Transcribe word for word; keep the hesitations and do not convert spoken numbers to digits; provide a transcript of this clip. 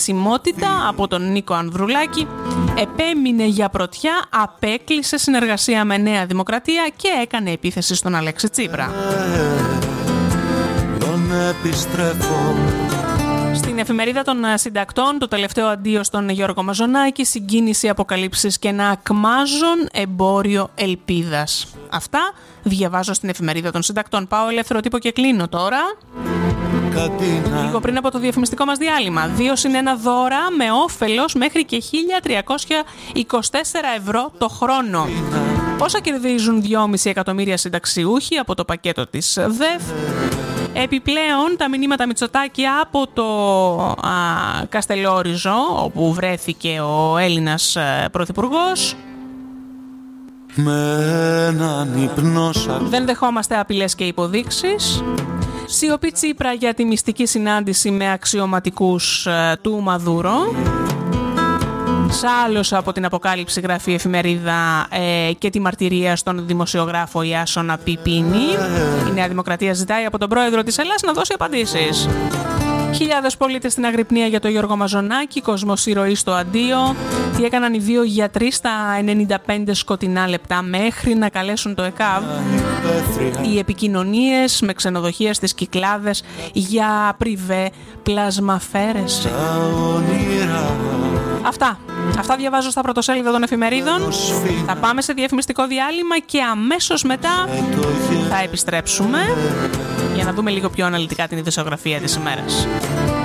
Σημότητα από τον Νίκο Ανδρουλάκη, επέμεινε για πρωτιά, απέκλεισε συνεργασία με Νέα Δημοκρατία και έκανε επίθεση στον Αλέξη Τσίπρα. Στην εφημερίδα των συντακτών, το τελευταίο αντίο στον Γιώργο Μαζονάκη, συγκίνηση, αποκαλύψεις και ένα ακμάζον εμπόριο ελπίδας. Αυτά διαβάζω στην εφημερίδα των συντακτών. Πάω ελεύθερο τύπο και κλείνω τώρα. Λίγο πριν από το διαφημιστικό μας διάλειμμα. δύο συν ένα δώρα με όφελος μέχρι και χίλια τριακόσια είκοσι τέσσερα ευρώ το χρόνο. Πόσα κερδίζουν δυόμισι εκατομμύρια συνταξιούχοι από το πακέτο της ΔΕΦ. Επιπλέον, τα μηνύματα Μητσοτάκη από το α, Καστελόριζο, όπου βρέθηκε ο Έλληνας α, πρωθυπουργός. Δεν δεχόμαστε απειλές και υποδείξεις. Σιωπή Τσίπρα για τη μυστική συνάντηση με αξιωματικούς α, του Μαδούρο. Σ' από την Αποκάλυψη γράφει η εφημερίδα ε, και τη μαρτυρία στον δημοσιογράφο Ιάσονα Πιπίνη. Η Νέα Δημοκρατία ζητάει από τον πρόεδρο της Ελλάδας να δώσει απαντήσεις. Χιλιάδες πολίτες στην αγρυπνία για τον Γιώργο Μαζονάκη, κόσμος ηρωή στο αντίο. Τι έκαναν οι δύο γιατροί στα ενενήντα πέντε σκοτεινά λεπτά μέχρι να καλέσουν το ΕΚΑΒ. Οι επικοινωνίες με ξενοδοχεία στις Κυκλάδες για πριβέ πλασμαφέρες. Αυτά. Αυτά διαβάζω στα πρωτοσέλιδα των εφημερίδων. Θα πάμε σε διαφημιστικό διάλειμμα και αμέσως μετά θα επιστρέψουμε για να δούμε λίγο πιο αναλυτικά την ειδησιογραφία της ημέρας.